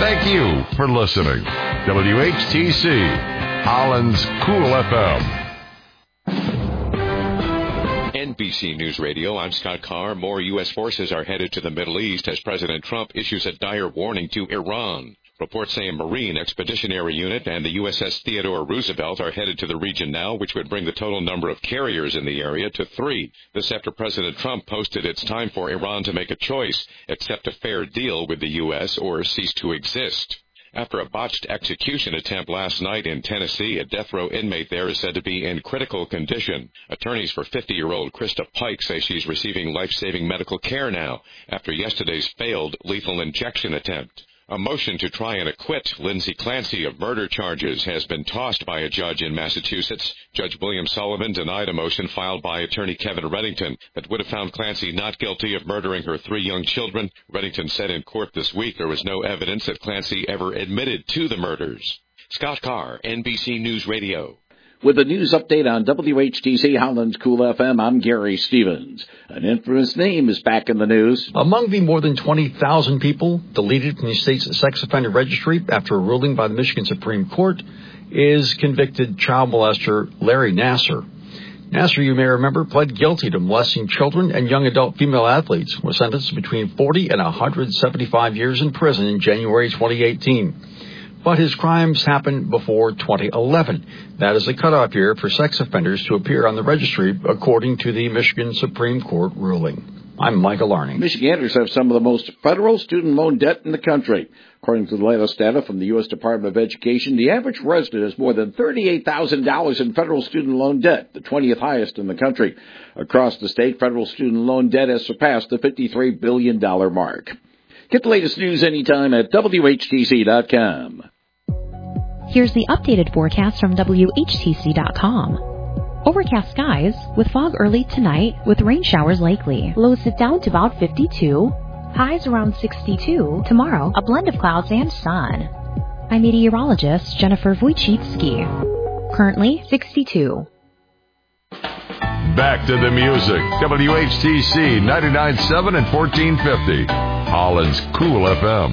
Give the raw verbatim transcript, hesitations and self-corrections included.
thank you for listening. W H T C, Holland's Cool F M. N B C News Radio, I'm Scott Carr. More U S forces are headed to the Middle East as President Trump issues a dire warning to Iran. Reports say a Marine Expeditionary Unit and the U S S Theodore Roosevelt are headed to the region now, which would bring the total number of carriers in the area to three. This after President Trump posted it's time for Iran to make a choice, accept a fair deal with the U S or cease to exist. After a botched execution attempt last night in Tennessee, a death row inmate there is said to be in critical condition. Attorneys for fifty-year-old Krista Pike say she's receiving life-saving medical care now after yesterday's failed lethal injection attempt. A motion to try and acquit Lindsay Clancy of murder charges has been tossed by a judge in Massachusetts. Judge William Sullivan denied a motion filed by attorney Kevin Reddington that would have found Clancy not guilty of murdering her three young children. Reddington said in court this week there was no evidence that Clancy ever admitted to the murders. Scott Carr, N B C News Radio. With a news update on W H T C Holland's Cool F M, I'm Gary Stevens. An infamous name is back in the news. Among the more than twenty thousand people deleted from the state's sex offender registry after a ruling by the Michigan Supreme Court is convicted child molester Larry Nassar. Nassar, you may remember, pled guilty to molesting children and young adult female athletes, was sentenced between forty and one hundred seventy-five years in prison in January twenty eighteen. But his crimes happened before twenty eleven. That is the cutoff year for sex offenders to appear on the registry, according to the Michigan Supreme Court ruling. I'm Michael Arning. Michiganders have some of the most federal student loan debt in the country. According to the latest data from the U S Department of Education, the average resident has more than thirty-eight thousand dollars in federal student loan debt, the twentieth highest in the country. Across the state, federal student loan debt has surpassed the fifty-three billion dollars mark. Get the latest news anytime at W H T C dot com. Here's the updated forecast from W H T C dot com. Overcast skies with fog early tonight with rain showers likely. Lows sit down to about fifty-two. Highs around sixty-two. Tomorrow, a blend of clouds and sun. I'm meteorologist Jennifer Wojcicki. Currently sixty-two. Back to the music. W H T C ninety-nine point seven and fourteen fifty. Holland's Cool F M.